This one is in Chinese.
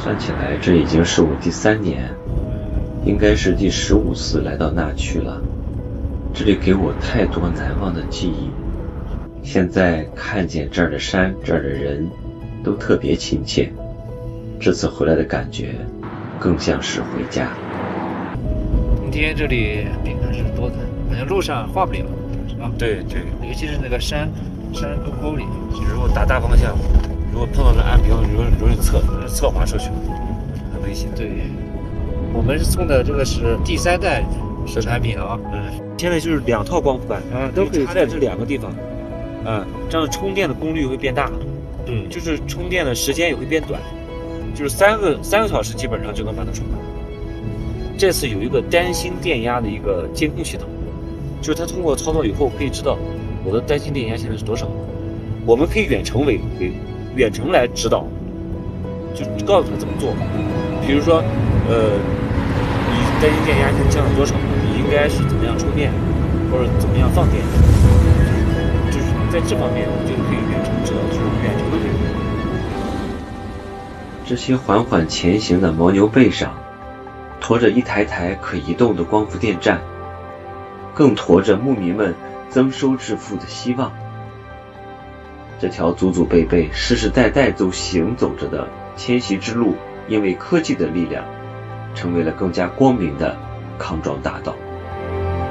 算起来，这已经是我第3年，应该是第15次来到那曲了。这里给我太多难忘的记忆。现在看见这儿的山，这儿的人，都特别亲切。这次回来的感觉，更像是回家。 冬天这里饼还是多的，好像路上画不了，是吧？ 对对， 尤其是那个山沟沟里， 如果大方向，如果碰到那岸边，容易侧滑出去，很危险。 对，我们是送的这个是第3代产品啊。 现在就是2套光伏板都可以插在这2个地方，这样充电的功率会变大，就是充电的时间也会变短，就是3个小时基本上就能把它充满。这次有一个单芯电压的一个监控系统，就是它通过操作以后可以知道我的单芯电压现在是多少，我们可以远程来指导，就告诉他怎么做。比如说，你单芯电压现在降到多少，你应该是怎么样充电，或者怎么样放电，就是在这方面就可以远程指导，就是远程的可以。 这些缓缓前行的牦牛背上，驮着一台台可移动的光伏电站，更驮着牧民们增收致富的希望。这条祖祖辈辈世世代代都行走着的迁徙之路，因为科技的力量，成为了更加光明的康庄大道。